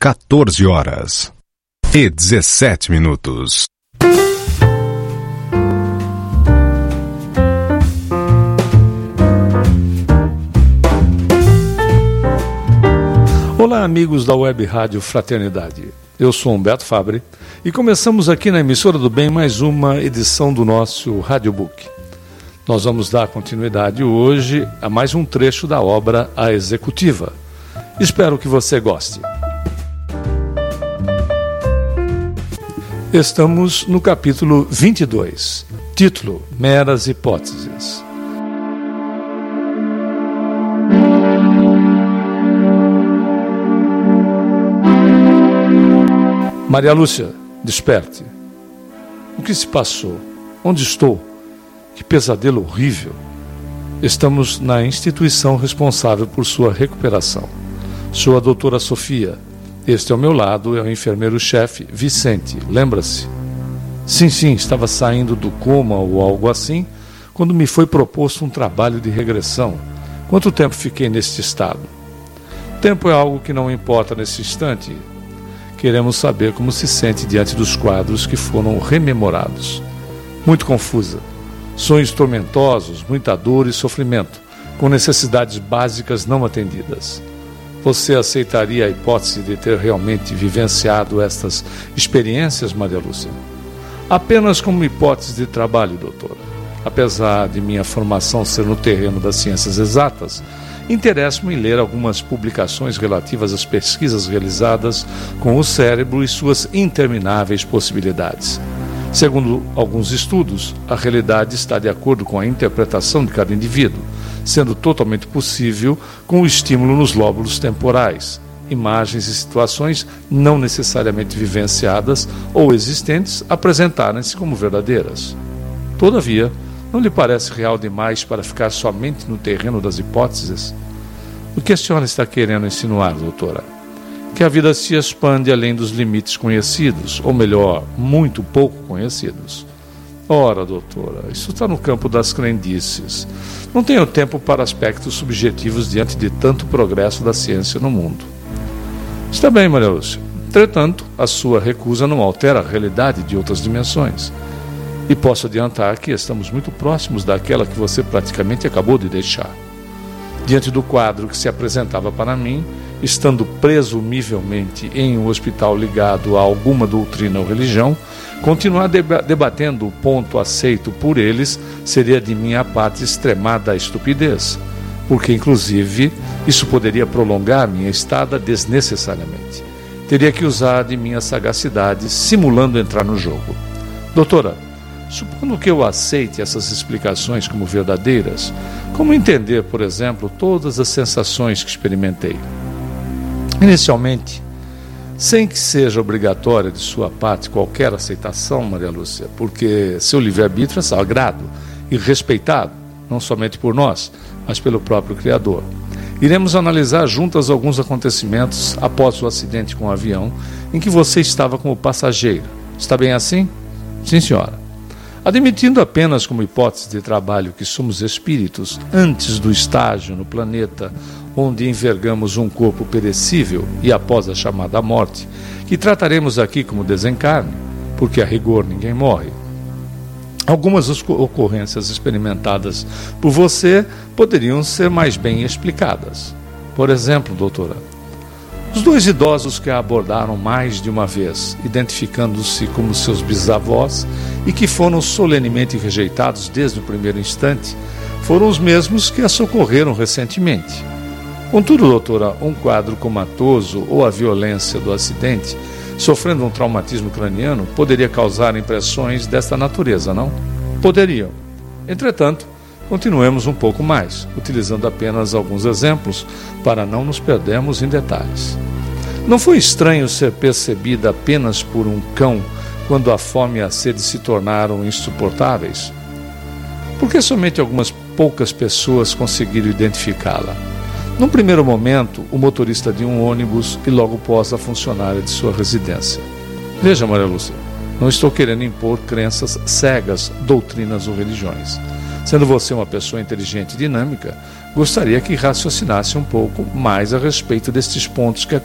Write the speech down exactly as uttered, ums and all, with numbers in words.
quatorze horas e dezessete minutos. Olá, amigos da Web Rádio Fraternidade. Eu sou Humberto Fabre e começamos aqui na Emissora do Bem mais uma edição do nosso Radiobook. Nós vamos dar continuidade hoje a mais um trecho da obra A Executiva. Espero que você goste. Estamos no capítulo vinte e dois, título Meras Hipóteses. Maria Lúcia, desperte. O que se passou? Onde estou? Que pesadelo horrível. Estamos na instituição responsável por sua recuperação. Sou a doutora Sofia. Este ao meu lado é o enfermeiro-chefe Vicente. Lembra-se? Sim, sim, estava saindo do coma ou algo assim, quando me foi proposto um trabalho de regressão. Quanto tempo fiquei neste estado? Tempo é algo que não importa nesse instante. Queremos saber como se sente diante dos quadros que foram rememorados. Muito confusa. Sonhos tormentosos, muita dor e sofrimento, com necessidades básicas não atendidas. Você aceitaria a hipótese de ter realmente vivenciado estas experiências, Maria Lúcia? Apenas como hipótese de trabalho, doutora. Apesar de minha formação ser no terreno das ciências exatas, interesso-me em ler algumas publicações relativas às pesquisas realizadas com o cérebro e suas intermináveis possibilidades. Segundo alguns estudos, a realidade está de acordo com a interpretação de cada indivíduo, sendo totalmente possível com o estímulo nos lóbulos temporais, imagens e situações não necessariamente vivenciadas ou existentes apresentarem-se como verdadeiras. Todavia, não lhe parece real demais para ficar somente no terreno das hipóteses? O que a senhora está querendo insinuar, doutora? Que a vida se expande além dos limites conhecidos, ou melhor, muito pouco conhecidos. Ora, doutora, isso está no campo das crendices. Não tenho tempo para aspectos subjetivos diante de tanto progresso da ciência no mundo. Está bem, Maria Lúcia. Entretanto, a sua recusa não altera a realidade de outras dimensões. E posso adiantar que estamos muito próximos daquela que você praticamente acabou de deixar. Diante do quadro que se apresentava para mim, estando presumivelmente em um hospital ligado a alguma doutrina ou religião, continuar deba- debatendo o ponto aceito por eles seria de minha parte extremada estupidez, porque, inclusive, isso poderia prolongar minha estada desnecessariamente. Teria que usar de minha sagacidade, simulando entrar no jogo. Doutora, supondo que eu aceite essas explicações como verdadeiras, como entender, por exemplo, todas as sensações que experimentei? Inicialmente, sem que seja obrigatória de sua parte qualquer aceitação, Maria Lúcia, porque seu livre-arbítrio é sagrado e respeitado, não somente por nós, mas pelo próprio Criador. Iremos analisar juntas alguns acontecimentos após o acidente com o avião em que você estava como passageiro. Está bem assim? Sim, senhora. Admitindo apenas como hipótese de trabalho que somos espíritos antes do estágio no planeta onde envergamos um corpo perecível e após a chamada morte, que trataremos aqui como desencarne, porque a rigor ninguém morre. Algumas ocorrências experimentadas por você poderiam ser mais bem explicadas. Por exemplo, doutora, os dois idosos que a abordaram mais de uma vez, identificando-se como seus bisavós e que foram solenemente rejeitados desde o primeiro instante, foram os mesmos que a socorreram recentemente. Contudo, doutora, um quadro comatoso ou a violência do acidente, sofrendo um traumatismo craniano, poderia causar impressões desta natureza, não? Poderiam. Entretanto, continuemos um pouco mais, utilizando apenas alguns exemplos para não nos perdermos em detalhes. Não foi estranho ser percebida apenas por um cão quando a fome e a sede se tornaram insuportáveis? Por que somente algumas poucas pessoas conseguiram identificá-la? Num primeiro momento, o motorista de um ônibus e logo após a funcionária de sua residência. Veja, Maria Lúcia, não estou querendo impor crenças cegas, doutrinas ou religiões. Sendo você uma pessoa inteligente e dinâmica, gostaria que raciocinasse um pouco mais a respeito destes pontos que